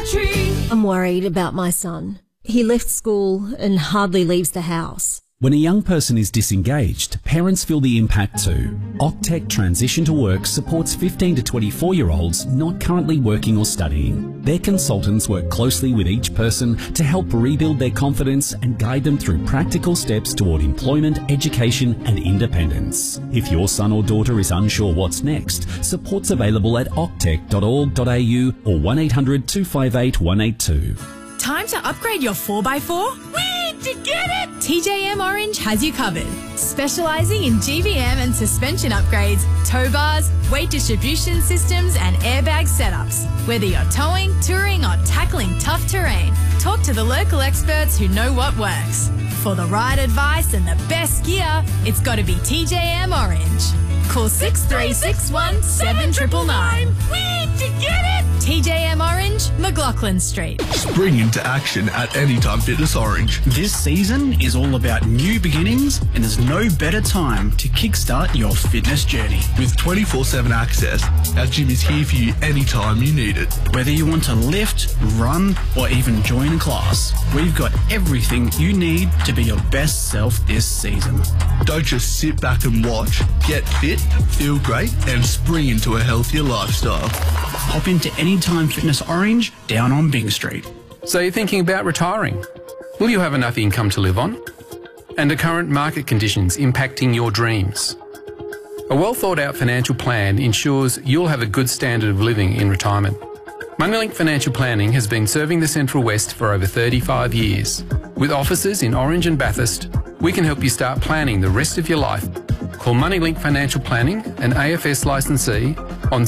tree. I'm worried about my son. He left school and hardly leaves the house. When a young person is disengaged, parents feel the impact too. Octec Transition to Work supports 15 to 24-year-olds not currently working or studying. Their consultants work closely with each person to help rebuild their confidence and guide them through practical steps toward employment, education and independence. If your son or daughter is unsure what's next, support's available at octec.org.au or 1800 258 182. Time to upgrade your 4x4? Did you get it? TJM Orange has you covered. Specialising in GVM and suspension upgrades, tow bars, weight distribution systems and airbag setups. Whether you're towing, touring or tackling tough terrain, talk to the local experts who know what works. For the right advice and the best gear, it's got to be TJM Orange. Call 6361 7999. Did you get it? TJM Orange, McLaughlin Street. Spring into action at Anytime Fitness Orange. This season is all about new beginnings, and there's no better time to kickstart your fitness journey. With 24/7 access, our gym is here for you anytime you need it. Whether you want to lift, run, or even join a class, we've got everything you need to be your best self this season. Don't just sit back and watch. Get fit, feel great, and spring into a healthier lifestyle. Hop into Anytime Fitness Orange down on Byng Street. So you're thinking about retiring? Will you have enough income to live on? And are current market conditions impacting your dreams? A well thought out financial plan ensures you'll have a good standard of living in retirement. Moneylink Financial Planning has been serving the Central West for over 35 years. With offices in Orange and Bathurst, we can help you start planning the rest of your life. Call Moneylink Financial Planning, an AFS licensee, on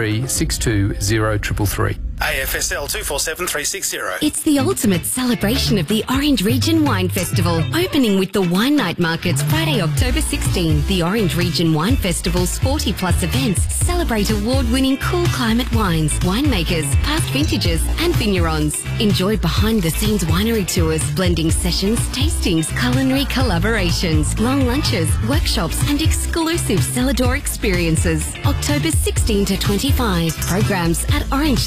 6362 0333. AFSL 247360. It's the ultimate celebration of the Orange Region Wine Festival, opening with the Wine Night Markets Friday, October 16. The Orange Region Wine Festival's 40-plus events celebrate award-winning cool climate wines, winemakers, past vintages and vignerons. Enjoy behind-the-scenes winery tours, blending sessions, tastings, culinary collaborations, long lunches, workshops and exclusive cellar-door experiences. October 16 to 25. Programs at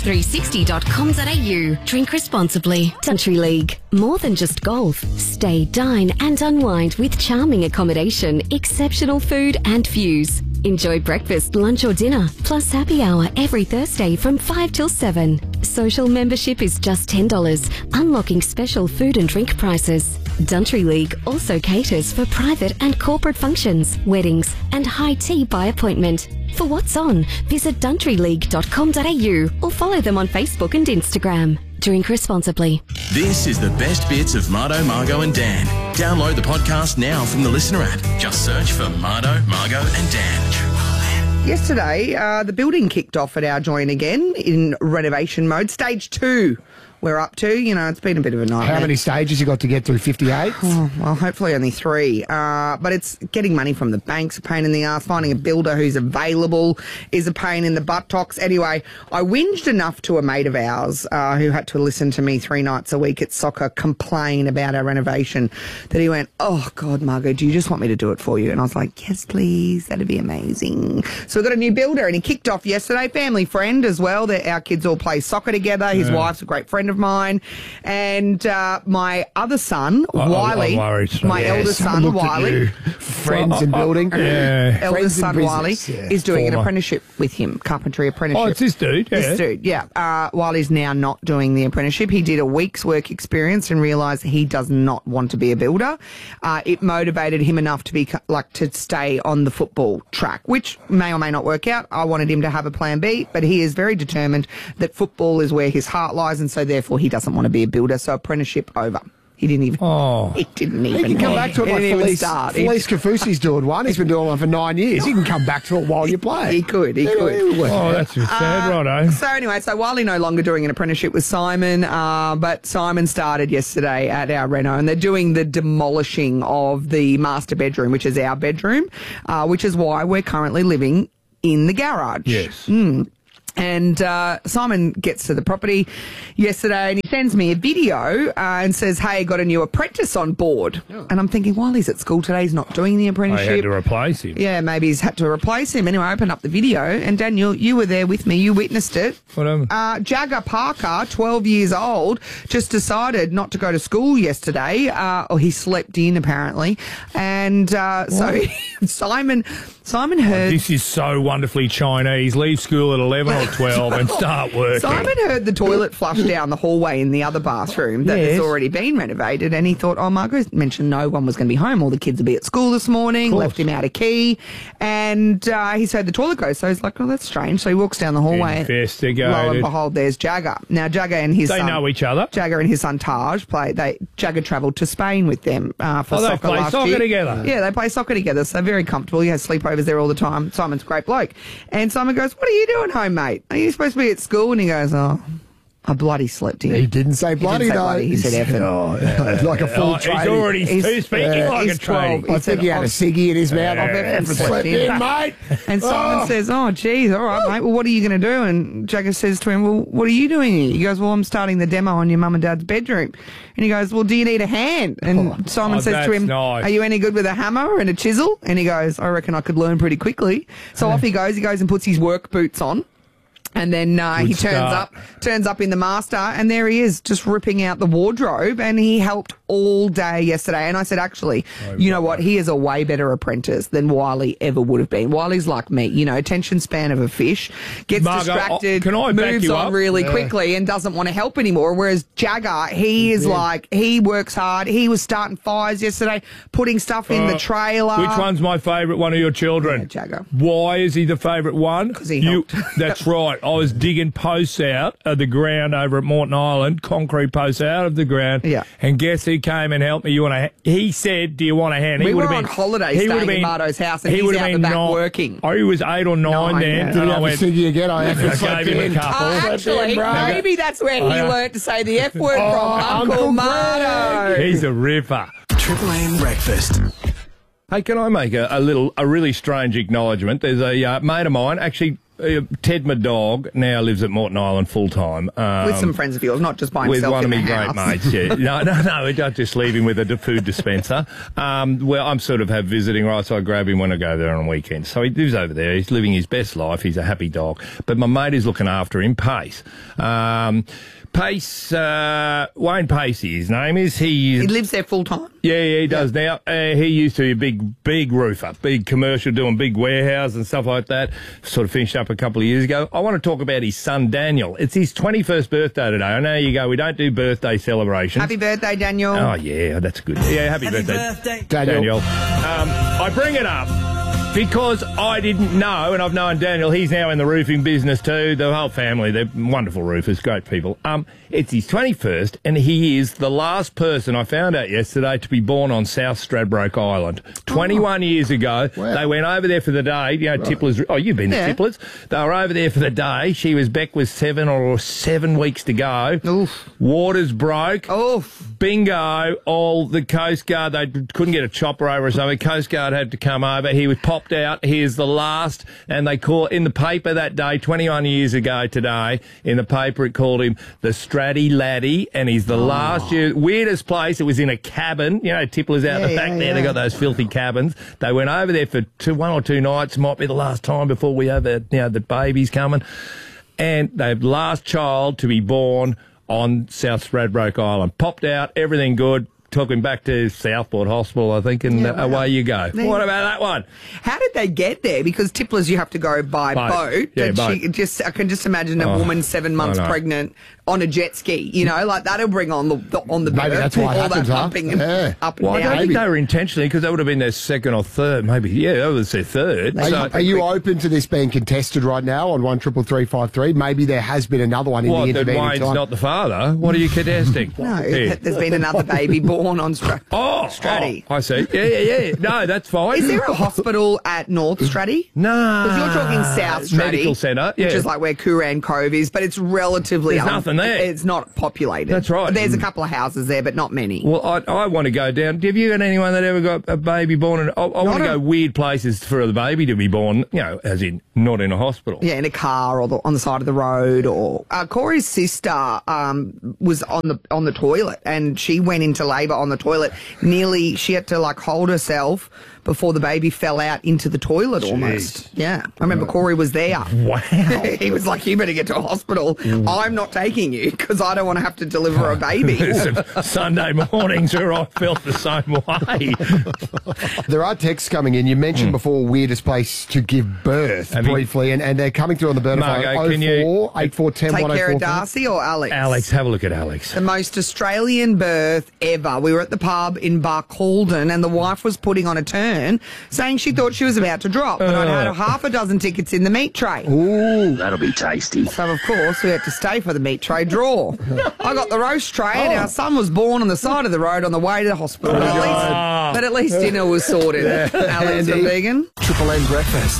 orange360.com.au. Drink responsibly. Country League. More than just golf. Stay, dine and unwind with charming accommodation, exceptional food and views. Enjoy breakfast, lunch or dinner, plus happy hour every Thursday from 5 till 7. Social membership is just $10, unlocking special food and drink prices. Country League also caters for private and corporate functions, weddings and high tea by appointment. For what's on, visit countryleague.com.au or follow them on Facebook and Instagram. Drink responsibly. This is the best bits of Mardo, Margo and Dan. Download the podcast now from the Listener app. Just search for Mardo, Margo and Dan. Yesterday, the building kicked off at our joint again in renovation mode. Stage 2 we're up to. You know, it's been a bit of a nightmare. How many stages you got to get through? 58? Oh, well, hopefully only 3. But it's getting money from the banks, a pain in the ass. Finding a builder who's available is a pain in the buttocks. Anyway, I whinged enough to a mate of ours who had to listen to me 3 nights a week at soccer complain about our renovation that he went, "Oh, God, Margo, do you just want me to do it for you?" And I was like, "Yes, please. That'd be amazing." So we got a new builder and he kicked off yesterday. Family friend as well. Our kids all play soccer together. His wife's a great friend of mine. And my other son, Wiley, my eldest son, Wiley, friends in building, eldest son, Wiley, is doing an apprenticeship with him, carpentry apprenticeship. Oh, it's this dude, This dude, Wiley's now not doing the apprenticeship. He did a week's work experience and realised he does not want to be a builder. It motivated him enough to be to stay on the football track, which may or may not work out. I wanted him to have a plan B, but he is very determined that football is where his heart lies, and so therefore he doesn't want to be a builder. So apprenticeship over. He didn't even. He didn't even. He can come back to it like Felice Kafusi's doing one. He's been doing one for 9 years. He can come back to it while you play. He could. Oh, that's just sad, righto. So anyway, Wiley no longer doing an apprenticeship with Simon, but Simon started yesterday at our reno, and they're doing the demolishing of the master bedroom, which is our bedroom, which is why we're currently living in the garage. Yes. And Simon gets to the property yesterday and he sends me a video and says, hey, got a new apprentice on board. Oh. And I'm thinking, while he's at school today, he's not doing the apprenticeship. I had to replace him. Yeah, maybe he's had to replace him. Anyway, I opened up the video and Daniel, you were there with me. You witnessed it. Jagger Parker, 12 years old, just decided not to go to school yesterday. Or he slept in, apparently. And so Simon heard... This is so wonderfully Chinese. Leave school at 11 or 12 and start working. Simon heard the toilet flush down the hallway in the other bathroom that has already been renovated, and he thought, oh, Margot mentioned no one was going to be home. All the kids would be at school this morning, left him out a key, and he's heard the toilet go. So he's like, oh, that's strange. So he walks down the hallway. Investigated. Lo and behold, there's Jagger. Now, Jagger and his son... They know each other. Jagger and his son Taj Jagger travelled to Spain with them for soccer last year. They play soccer together. Yeah, they play soccer together, so very comfortable. He has sleepovers there all the time. Simon's a great bloke. And Simon goes, what are you doing home, mate? Are you supposed to be at school? And he goes, oh, I bloody slept in. He didn't say bloody, though. He said effing. Like a full tradie. He's already speaking like a tradie. I think he had a ciggy in his mouth. I've effing slept in, mate. And Simon says, oh, geez, all right, mate, well, what are you going to do? And Jagger says to him, well, what are you doing here? He goes, well, I'm starting the demo on your mum and dad's bedroom. And he goes, well, do you need a hand? And Simon says to him, are you any good with a hammer and a chisel? And he goes, I reckon I could learn pretty quickly. So off he goes. He goes and puts his work boots on. And then he turns up in the master, and there he is, just ripping out the wardrobe, and he helped all day yesterday. And I said, actually, you know what? He is a way better apprentice than Wiley ever would have been. Wiley's like me, attention span of a fish, gets distracted, moves on really quickly and doesn't want to help anymore. Whereas Jagger, he is like, he works hard. He was starting fires yesterday, putting stuff in the trailer. Which one's my favourite one of your children? Yeah, Jagger. Why is he the favourite one? Because he helped. That's right. I was digging posts out of the ground over at Moreton Island, concrete posts out of the ground. Yeah. And guess who came and helped me? He said, do you want a hand? We were on holiday staying in Mardo's house, and he's out the back working. He was 8 or 9 then. Did he have a ciggy again? I gave him a couple. Actually, maybe that's where he learnt to say the F word from Uncle Mardo. He's a ripper. Triple M Breakfast. Hey, can I make a really strange acknowledgement? There's a mate of mine, actually, Ted, my dog, now lives at Moreton Island full time. With some friends of yours, not just by himself. With one of my great mates, yeah. No, we don't just leave him with a food dispenser. Well, I'm sort of visiting, right, so I grab him when I go there on weekends. So he lives over there. He's living his best life. He's a happy dog. But my mate is looking after him, Pace. Wayne Pacey, his name is. He lives there full time? Yeah, he does now. He used to be a big roofer, big commercial, doing big warehouse and stuff like that. Sort of finished up a couple of years ago. I want to talk about his son, Daniel. It's his 21st birthday today. I know you go, we don't do birthday celebrations. Happy birthday, Daniel. Oh, yeah, that's good. Yeah, happy birthday, Daniel. I bring it up because I didn't know, and I've known Daniel, he's now in the roofing business too, the whole family, they're wonderful roofers, great people. It's his 21st, and he is the last person, I found out yesterday, to be born on South Stradbroke Island. 21 years ago, they went over there for the day, Tipler's, you've been to Tipler's. They were over there for the day. Beck was 7 weeks to go. Oof. Waters broke. Oof. Bingo, all the Coast Guard, they couldn't get a chopper over or something. Coast Guard had to come over. He was popped out. He is the last, and they call in the paper that day, 21 years ago today, in the paper it called him the Stratty Laddie, and he's the last year. Weirdest place. It was in a cabin. Tipler's out the back there. They got those filthy cabins. They went over there for 1 or 2 nights. Might be the last time before we have the babies coming. And the last child to be born on South Stradbroke Island. Popped out, everything good. Took him back to Southport Hospital, I think, and away you go. What about that one? How did they get there? Because Tipler's you have to go by boat. Yeah, boat. I can just imagine a woman 7 months pregnant on a jet ski. Like that'll bring on the Maybe that's why all happens, that pumping and up and down. I don't think they were intentionally, because that would have been their second or third, maybe. Yeah, that was their third. Are you open to this being contested right now on 133353? Maybe there has been another one in the intervening time. Wayne's not the father? What are you contesting? No, there's been another baby born on Stratty. I see. Yeah. No, that's fine. Is there a hospital at North Stratty? No. Because you're talking South Stratty. Medical centre. Which is like where Kooran Cove is, but it's relatively There's nothing even there. It's not populated. That's right. There's a couple of houses there, but not many. Well, I want to go down. Have you got anyone that ever got a baby born? I want to go weird places for the baby to be born, as in not in a hospital. Yeah, in a car or on the side of the road. Or Corey's sister was on the toilet, and she went into labour on the toilet. She had to hold herself before the baby fell out into the toilet almost. Yeah. I remember Corey was there. Wow. He was like, you better get to hospital. I'm not taking you because I don't want to have to deliver a baby. Sunday mornings where I felt the same way. There are texts coming in. You mentioned before weirdest place to give birth briefly, and they're coming through on the burner phone. 048410 Take care of Darcy or Alex? Alex, have a look at Alex. The most Australian birth ever. We were at the pub in Barcaldine and the wife was putting on a turn saying she thought she was about to drop, and I'd had half a dozen tickets in the meat tray. Ooh, that'll be tasty. So, of course, we had to stay for the meat tray draw. I got the roast tray, and our son was born on the side of the road on the way to the hospital. But at least dinner was sorted. Alex and vegan. Triple M breakfast.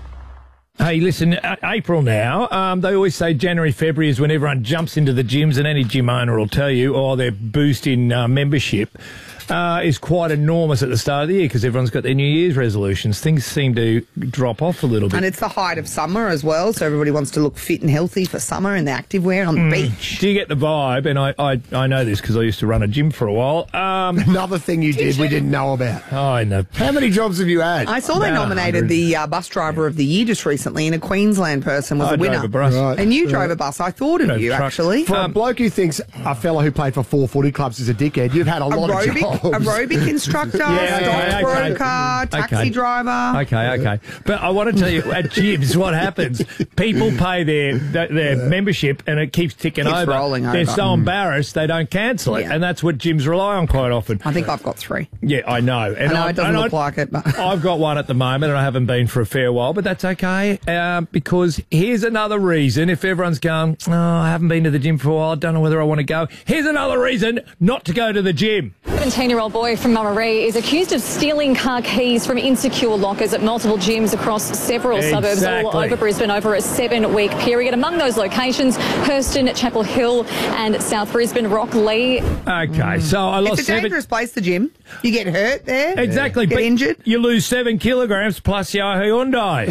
Hey, listen, April now, they always say January, February is when everyone jumps into the gyms, and any gym owner will tell you, their boost in membership is quite enormous at the start of the year because everyone's got their New Year's resolutions. Things seem to drop off a little bit. And it's the height of summer as well, so everybody wants to look fit and healthy for summer in the activewear on the beach. Do you get the vibe? And I know this because I used to run a gym for a while. Another thing you did we didn't know about. Oh, I know. How many jobs have you had? I saw they nominated the bus driver of the year just recently, and a Queensland person was a winner. Drove a bus. Right. And you drove a bus. I thought of you, actually. For a bloke who thinks a fella who played for 4 footy clubs is a dickhead, you've had a lot of jobs. Aerobic instructor, stockbroker, taxi driver. Okay. But I want to tell you, at gyms, what happens? People pay their membership and it keeps ticking over. Rolling over. They're so embarrassed they don't cancel it, and that's what gyms rely on quite often. I think I've got 3. Yeah, I know. And I know it doesn't look like it, but I've got one at the moment and I haven't been for a fair while, but that's okay because here's another reason. If everyone's going, I haven't been to the gym for a while, I don't know whether I want to go. Here's another reason not to go to the gym. 17-year-old boy from Murray is accused of stealing car keys from insecure lockers at multiple gyms across several suburbs all over Brisbane over a 7-week period. Among those locations, Hurston, Chapel Hill and South Brisbane, Rocklea. Okay, so I lost It's a dangerous place, the gym. You get hurt there. Exactly. Get injured. You lose 7 kilograms plus Yahoo Hyundai.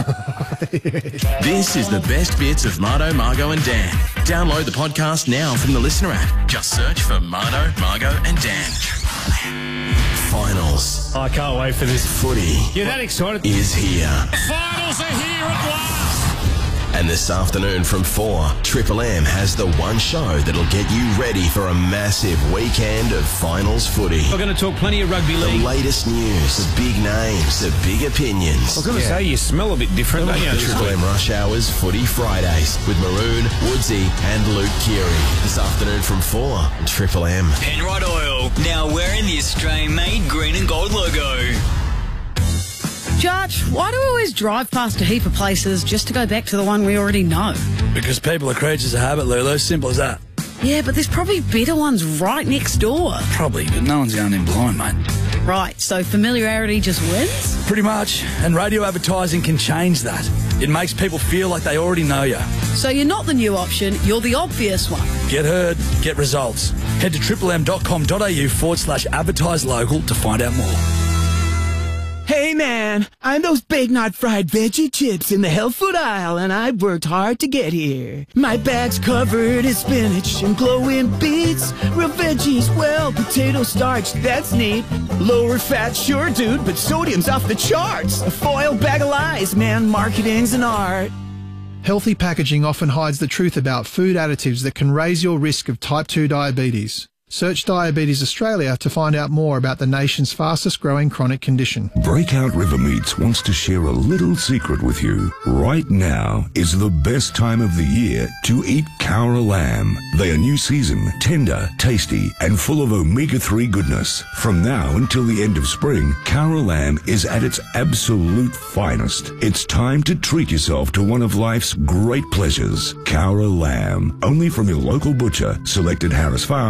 This is the best bits of Mardo, Margo and Dan. Download the podcast now from the Listener app. Just search for Mardo, Margo and Dan. Finals. I can't wait for this. Footy. You're that excited? Is here. Finals are here at last. And this afternoon from 4, Triple M has the one show that'll get you ready for a massive weekend of finals footy. We're going to talk plenty of rugby league. The latest news, the big names, the big opinions. I was going to say, you smell a bit different, don't you? The Triple M Rush Hours Footy Fridays with Maroon, Woodsy and Luke Keary. This afternoon from 4, Triple M. Penrite Oil, now wearing the Australian-made green and gold logo. Judge, why do we always drive past a heap of places just to go back to the one we already know? Because people are creatures of habit, Lulu. Simple as that. Yeah, but there's probably better ones right next door. Probably, but no one's going in blind, mate. Right, so familiarity just wins? Pretty much. And radio advertising can change that. It makes people feel like they already know you. So you're not the new option, you're the obvious one. Get heard, get results. Head to triplem.com.au/advertise local to find out more. Hey man, I'm those Big Knot fried veggie chips in the health food aisle, and I worked hard to get here. My bag's covered in spinach and glowing beets, real veggies, well, potato starch, that's neat. Lower fat, sure dude, but sodium's off the charts. A foil bag of lies, man, marketing's an art. Healthy packaging often hides the truth about food additives that can raise your risk of type 2 diabetes. Search Diabetes Australia to find out more about the nation's fastest growing chronic condition. Breakout River Meats wants to share a little secret with you. Right now is the best time of the year to eat Cowra lamb. They are new season, tender, tasty, and full of omega-3 goodness. From now until the end of spring, Cowra lamb is at its absolute finest. It's time to treat yourself to one of life's great pleasures. Cowra lamb, only from your local butcher, selected Harris Farm, and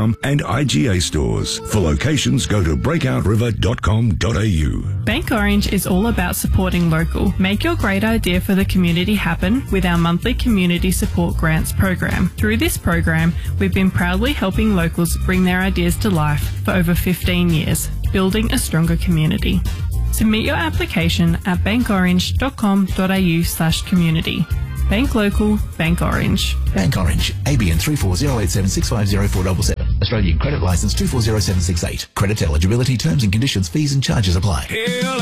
IGA stores. For locations, go to breakoutriver.com.au. Bank Orange is all about supporting local. Make your great idea for the community happen with our monthly Community Support Grants program. Through this program, we've been proudly helping locals bring their ideas to life for over 15 years, building a stronger community. Submit your application at bankorange.com.au/community. Bank local, Bank Orange. Bank Orange, ABN 340876504777. Australian Credit Licence 240768. Credit eligibility, terms and conditions, fees and charges apply.